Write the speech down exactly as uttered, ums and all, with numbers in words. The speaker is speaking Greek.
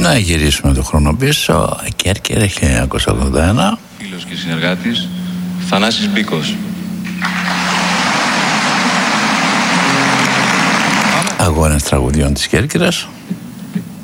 Να γυρίσουμε το χρόνο πίσω. Κέρκυρα χίλια εννιακόσια ογδόντα ένα. Φίλος και συνεργάτης Θανάσης Μπίκος. Αγώνες τραγουδιών της Κέρκυρας.